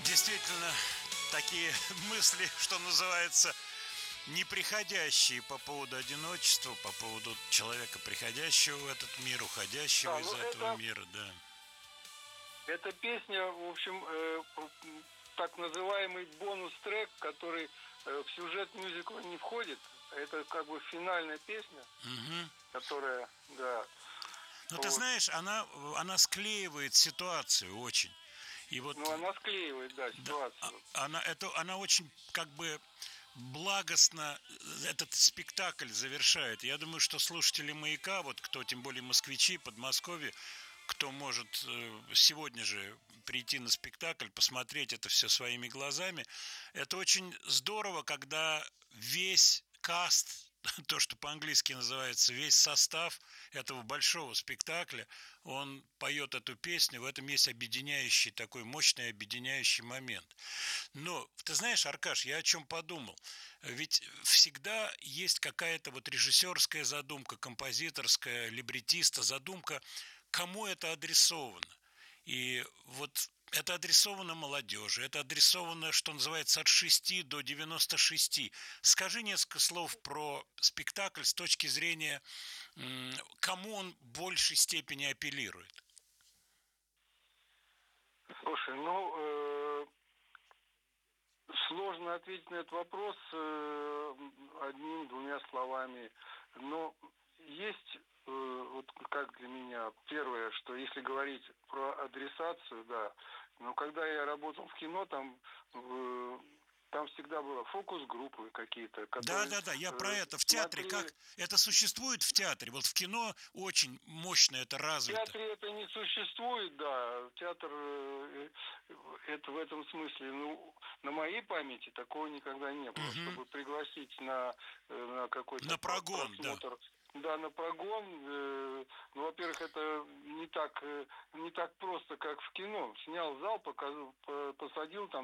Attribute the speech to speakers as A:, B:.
A: Действительно, такие мысли, что называется, неприходящие по поводу одиночества, по поводу человека, приходящего в этот мир, уходящего
B: Да,
A: из
B: ну
A: этого мира, да.
B: эта песня, в общем, так называемый бонус-трек, который в сюжет мюзикла не входит. Это как бы финальная песня,
A: Мгм.
B: которая, да,
A: Но ты
B: вот.
A: знаешь, она склеивает ситуацию очень. И вот,
B: Ну, она склеивает, да,
A: да,
B: ситуацию.
A: она очень как бы благостно этот спектакль завершает. Я думаю, что слушатели «Маяка», вот кто, тем более москвичи, Подмосковье, кто может сегодня же прийти на спектакль, посмотреть это все своими глазами, это очень здорово, когда весь каст, то, что по-английски называется, весь состав этого большого спектакля, он поет эту песню, в этом есть объединяющий, такой мощный объединяющий момент. Но, ты знаешь, Аркаш, я о чем подумал? Ведь всегда есть какая-то вот режиссерская задумка, композиторская, либретиста задумка, кому это адресовано. И вот это адресовано молодежи, это адресовано, что называется, от 6 до 96. Скажи несколько слов про спектакль с точки зрения, кому он в большей степени апеллирует.
B: Слушай, ну, сложно ответить на этот вопрос одним-двумя словами. Но есть, вот как для меня, первое, что если говорить про адресацию, да, но когда я работал в кино, там всегда было фокус-группы какие-то,
A: Да,
B: которые
A: да, да, я про это. В театре
B: смотрели.
A: как это существует в театре? Вот в кино очень мощно это
B: В
A: развито.
B: театре это не существует, да. Театр это в этом смысле, ну, на моей памяти такого никогда не было,
A: Мгм.
B: чтобы пригласить на какой-то
A: На прогон, да.
B: просмотр. Да, на прогон. Ну, во-первых, это не так просто, как в кино. Снял зал, посадил там